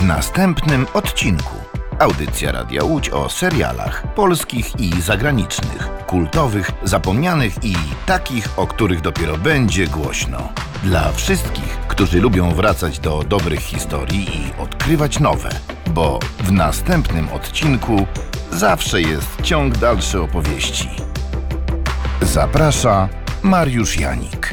następnym odcinku. Audycja Radia Łódź o serialach polskich i zagranicznych, kultowych, zapomnianych i takich, o których dopiero będzie głośno. Dla wszystkich, którzy lubią wracać do dobrych historii i odkrywać nowe, bo w następnym odcinku zawsze jest ciąg dalszy opowieści. Zaprasza Mariusz Janik.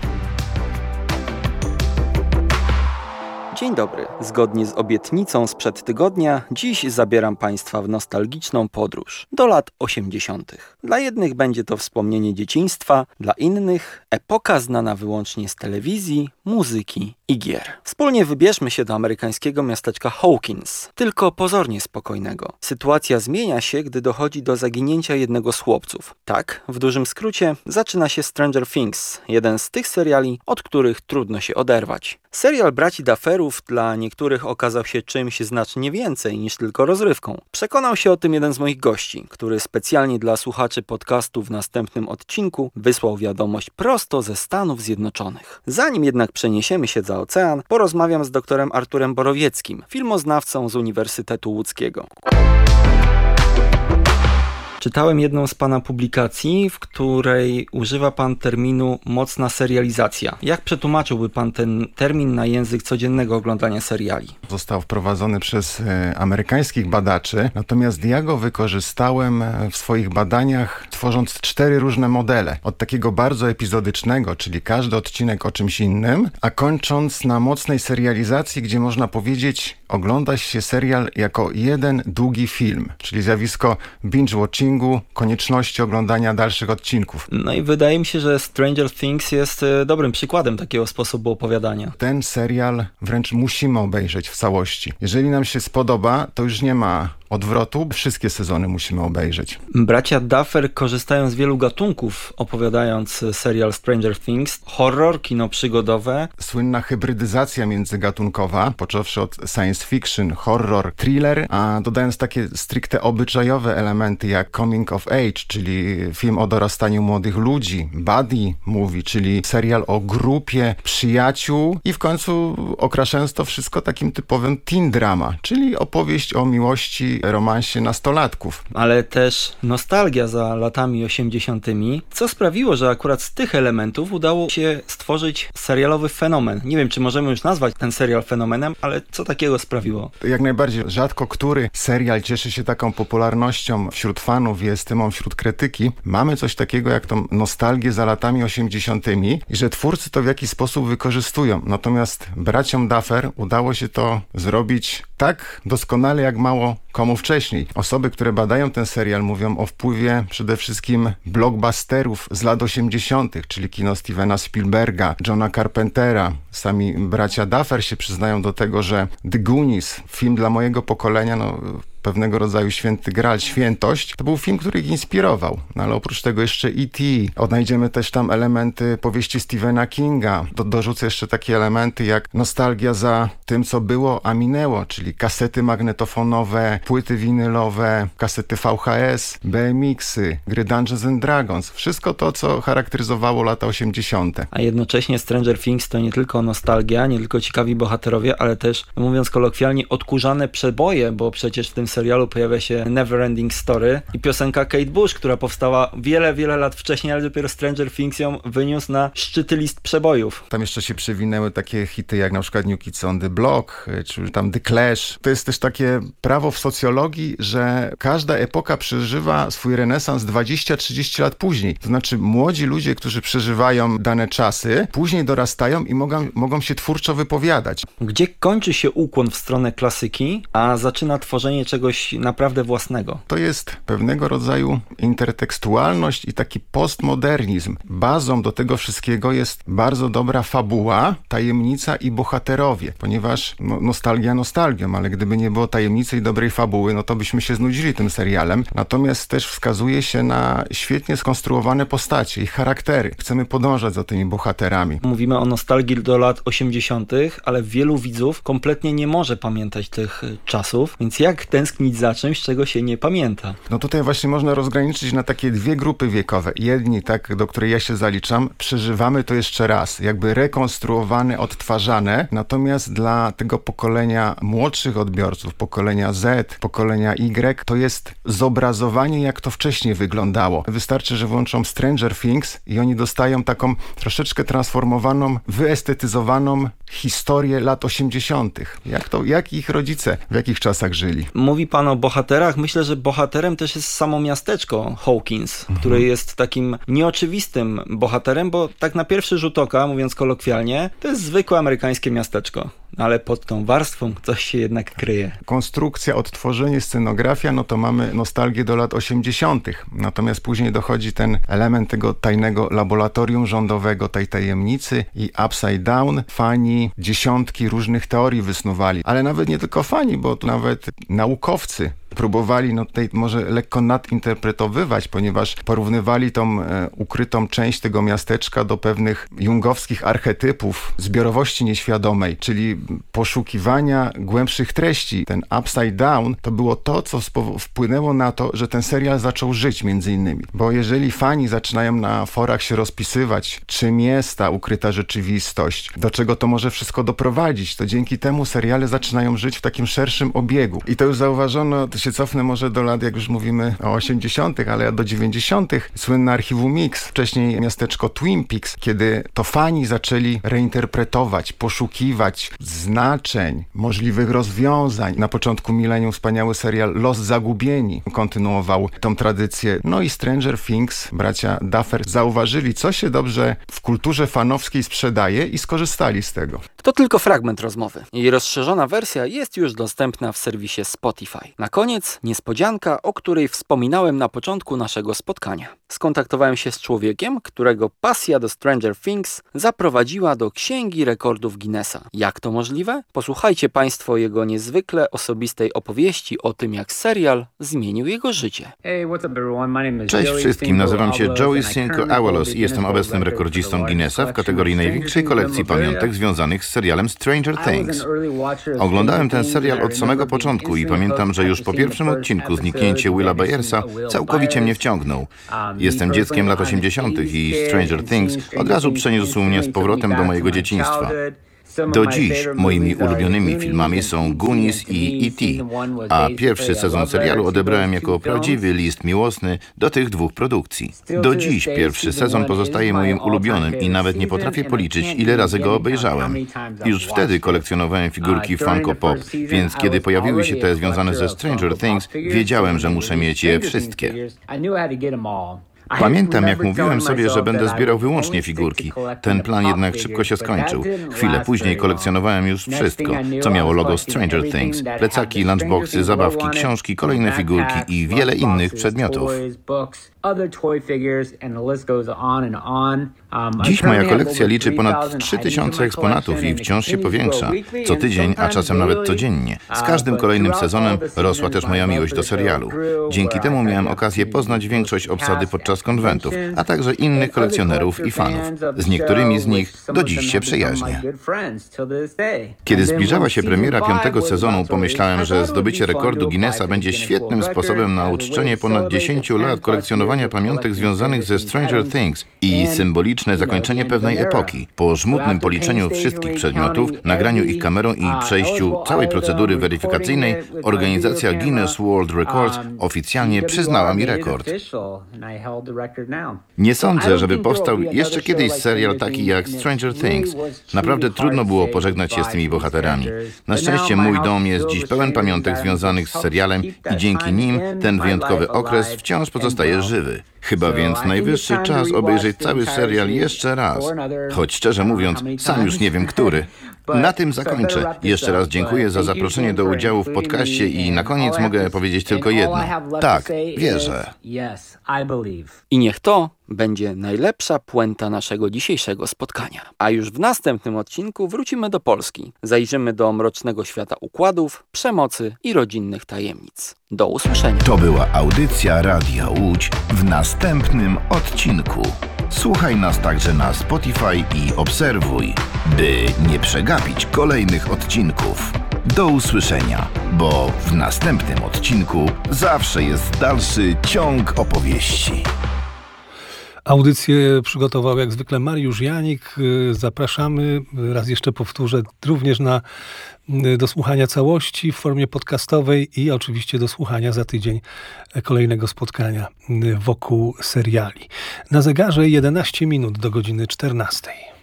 Dzień dobry. Zgodnie z obietnicą sprzed tygodnia, dziś zabieram Państwa w nostalgiczną podróż do lat 80. Dla jednych będzie to wspomnienie dzieciństwa, dla innych epoka znana wyłącznie z telewizji, muzyki i gier. Wspólnie wybierzmy się do amerykańskiego miasteczka Hawkins, tylko pozornie spokojnego. Sytuacja zmienia się, gdy dochodzi do zaginięcia jednego z chłopców. Tak, w dużym skrócie, zaczyna się Stranger Things, jeden z tych seriali, od których trudno się oderwać. Serial braci Dufferów dla niektórych okazał się czymś znacznie więcej niż tylko rozrywką. Przekonał się o tym jeden z moich gości, który specjalnie dla słuchaczy podcastu w następnym odcinku wysłał wiadomość prosto ze Stanów Zjednoczonych. Zanim jednak przeniesiemy się za ocean, porozmawiam z doktorem Arturem Borowieckim, filmoznawcą z Uniwersytetu Łódzkiego. Czytałem jedną z Pana publikacji, w której używa Pan terminu mocna serializacja. Jak przetłumaczyłby Pan ten termin na język codziennego oglądania seriali? Został wprowadzony przez amerykańskich badaczy, natomiast ja go wykorzystałem w swoich badaniach, tworząc 4 różne modele. Od takiego bardzo epizodycznego, czyli każdy odcinek o czymś innym, a kończąc na mocnej serializacji, gdzie można powiedzieć, ogląda się serial jako jeden długi film, czyli zjawisko binge-watchingu, konieczności oglądania dalszych odcinków. No i wydaje mi się, że Stranger Things jest dobrym przykładem takiego sposobu opowiadania. Ten serial wręcz musimy obejrzeć w całości. Jeżeli nam się spodoba, to już nie ma odwrotu, wszystkie sezony musimy obejrzeć. Bracia Duffer korzystają z wielu gatunków, opowiadając serial Stranger Things. Horror, kino przygodowe. Słynna hybrydyzacja międzygatunkowa, począwszy od science fiction, horror, thriller, a dodając takie stricte obyczajowe elementy jak coming of age, czyli film o dorastaniu młodych ludzi, buddy movie, czyli serial o grupie przyjaciół i w końcu okraszając to wszystko takim typowym teen drama, czyli opowieść o miłości, romansie nastolatków. Ale też nostalgia za latami 80., co sprawiło, że akurat z tych elementów udało się stworzyć serialowy fenomen. Nie wiem, czy możemy już nazwać ten serial fenomenem, ale co takiego sprawiło? Jak najbardziej. Rzadko który serial cieszy się taką popularnością wśród fanów i estymą wśród krytyki. Mamy coś takiego jak tą nostalgię za latami 80. i że twórcy to w jakiś sposób wykorzystują. Natomiast braciom Duffer udało się to zrobić tak doskonale jak mało komu wcześniej. Osoby, które badają ten serial, mówią o wpływie przede wszystkim blockbusterów z lat 80., czyli kino Stevena Spielberga, Johna Carpentera. Sami bracia Duffer się przyznają do tego, że The Goonies, film dla mojego pokolenia, pewnego rodzaju święty graal, świętość, to był film, który ich inspirował. No ale oprócz tego jeszcze E.T. Odnajdziemy też tam elementy powieści Stephena Kinga. Dorzucę jeszcze takie elementy jak nostalgia za tym, co było, a minęło, czyli kasety magnetofonowe, płyty winylowe, kasety VHS, BMX-y, gry Dungeons and Dragons. Wszystko to, co charakteryzowało lata 80. A jednocześnie Stranger Things to nie tylko nostalgia, nie tylko ciekawi bohaterowie, ale też, mówiąc kolokwialnie, odkurzane przeboje, bo przecież w tym serialu pojawia się Neverending Story i piosenka Kate Bush, która powstała wiele, wiele lat wcześniej, ale dopiero Stranger Things ją wyniósł na szczyty list przebojów. Tam jeszcze się przewinęły takie hity jak na przykład New Kids on the Block, czy tam The Clash. To jest też takie prawo w socjologii, że każda epoka przeżywa swój renesans 20-30 lat później. To znaczy młodzi ludzie, którzy przeżywają dane czasy, później dorastają i mogą się twórczo wypowiadać. Gdzie kończy się ukłon w stronę klasyki, a zaczyna tworzenie czegoś naprawdę własnego? To jest pewnego rodzaju intertekstualność i taki postmodernizm. Bazą do tego wszystkiego jest bardzo dobra fabuła, tajemnica i bohaterowie, ponieważ nostalgia nostalgią, ale gdyby nie było tajemnicy i dobrej fabuły, no to byśmy się znudzili tym serialem. Natomiast też wskazuje się na świetnie skonstruowane postacie i charaktery. Chcemy podążać za tymi bohaterami. Mówimy o nostalgii do lat 80., ale wielu widzów kompletnie nie może pamiętać tych czasów, więc jak ten tęsknić za czymś, czego się nie pamięta. No tutaj właśnie można rozgraniczyć na takie dwie grupy wiekowe. Jedni, tak, do której ja się zaliczam, przeżywamy to jeszcze raz, jakby rekonstruowane, odtwarzane, natomiast dla tego pokolenia młodszych odbiorców, pokolenia Z, pokolenia Y, to jest zobrazowanie, jak to wcześniej wyglądało. Wystarczy, że włączą Stranger Things i oni dostają taką troszeczkę transformowaną, wyestetyzowaną historię lat 80. Jak ich rodzice w jakich czasach żyli. Mówi pan o bohaterach. Myślę, że bohaterem też jest samo miasteczko Hawkins, które jest takim nieoczywistym bohaterem, bo tak na pierwszy rzut oka, mówiąc kolokwialnie, to jest zwykłe amerykańskie miasteczko. Ale pod tą warstwą coś się jednak kryje. Konstrukcja, odtworzenie, scenografia, no to mamy nostalgię do lat 80. Natomiast później dochodzi ten element tego tajnego laboratorium rządowego, tej tajemnicy i Upside Down. Fani dziesiątki różnych teorii wysnuwali, ale nawet nie tylko fani, bo tu nawet naukowcy próbowali tutaj może lekko nadinterpretowywać, ponieważ porównywali tą ukrytą część tego miasteczka do pewnych jungowskich archetypów zbiorowości nieświadomej, czyli poszukiwania głębszych treści. Ten Upside Down to było to, co wpłynęło na to, że ten serial zaczął żyć między innymi. Bo jeżeli fani zaczynają na forach się rozpisywać, czym jest ta ukryta rzeczywistość, do czego to może wszystko doprowadzić, to dzięki temu seriale zaczynają żyć w takim szerszym obiegu. I to już zauważono, to się cofnę może do lat, jak już mówimy o 80., ale do 90. Słynne archiwum Mix, wcześniej miasteczko Twin Peaks, kiedy to fani zaczęli reinterpretować, poszukiwać znaczeń, możliwych rozwiązań. Na początku milenium wspaniały serial Los Zagubieni kontynuował tą tradycję. No i Stranger Things, bracia Duffer zauważyli, co się dobrze w kulturze fanowskiej sprzedaje i skorzystali z tego. To tylko fragment rozmowy. Jej rozszerzona wersja jest już dostępna w serwisie Spotify. Na koniec niespodzianka, o której wspominałem na początku naszego spotkania. Skontaktowałem się z człowiekiem, którego pasja do Stranger Things zaprowadziła do Księgi Rekordów Guinnessa. Jak to możliwe? Posłuchajcie Państwo jego niezwykle osobistej opowieści o tym, jak serial zmienił jego życie. Cześć wszystkim, nazywam się Joey Cinco Awalos i jestem obecnym rekordzistą Guinnessa w kategorii największej kolekcji pamiątek związanych z serialem Stranger Things. Oglądałem ten serial od samego początku i pamiętam, że już po pierwszym odcinku zniknięcie Willa Byersa całkowicie mnie wciągnął. Jestem dzieckiem lat 80. i Stranger Things od razu przeniósł mnie z powrotem do mojego dzieciństwa. Do dziś moimi ulubionymi filmami są Goonies i E.T., a pierwszy sezon serialu odebrałem jako prawdziwy list miłosny do tych dwóch produkcji. Do dziś pierwszy sezon pozostaje moim ulubionym i nawet nie potrafię policzyć, ile razy go obejrzałem. Już wtedy kolekcjonowałem figurki Funko Pop, więc kiedy pojawiły się te związane ze Stranger Things, wiedziałem, że muszę mieć je wszystkie. Pamiętam, jak mówiłem sobie, że będę zbierał wyłącznie figurki. Ten plan jednak szybko się skończył. Chwilę później kolekcjonowałem już wszystko, co miało logo Stranger Things. Plecaki, lunchboxy, zabawki, książki, kolejne figurki i wiele innych przedmiotów. Dziś moja kolekcja liczy ponad 3000 eksponatów i wciąż się powiększa. Co tydzień, a czasem nawet codziennie. Z każdym kolejnym sezonem rosła też moja miłość do serialu. Dzięki temu miałem okazję poznać większość obsady podczas konwentów, a także innych kolekcjonerów i fanów. Z niektórymi z nich do dziś się przyjaźnię. Kiedy zbliżała się premiera 5. sezonu, pomyślałem, że zdobycie rekordu Guinnessa będzie świetnym sposobem na uczczenie ponad 10 lat kolekcjonowania pamiątek związanych ze Stranger Things i symboliczne zakończenie pewnej epoki. Po żmudnym policzeniu wszystkich przedmiotów, nagraniu ich kamerą i przejściu całej procedury weryfikacyjnej, organizacja Guinness World Records oficjalnie przyznała mi rekord. Nie sądzę, żeby powstał jeszcze kiedyś serial taki jak Stranger Things. Naprawdę trudno było pożegnać się z tymi bohaterami. Na szczęście mój dom jest dziś pełen pamiątek związanych z serialem i dzięki nim ten wyjątkowy okres wciąż pozostaje żywy. Chyba więc najwyższy czas obejrzeć cały serial jeszcze raz. Choć szczerze mówiąc, sam już nie wiem który. Na tym zakończę. Jeszcze raz dziękuję za zaproszenie do udziału w podcaście i na koniec mogę powiedzieć tylko jedno. Tak, wierzę. I niech to będzie najlepsza puenta naszego dzisiejszego spotkania. A już w następnym odcinku wrócimy do Polski. Zajrzymy do mrocznego świata układów, przemocy i rodzinnych tajemnic. Do usłyszenia. To była audycja Radia Łódź w następnym odcinku. Słuchaj nas także na Spotify i obserwuj, by nie przegapić kolejnych odcinków. Do usłyszenia, bo w następnym odcinku zawsze jest dalszy ciąg opowieści. Audycję przygotował jak zwykle Mariusz Janik. Zapraszamy, raz jeszcze powtórzę, również do słuchania całości w formie podcastowej i oczywiście do słuchania za tydzień kolejnego spotkania wokół seriali. Na zegarze 11 minut do godziny 14.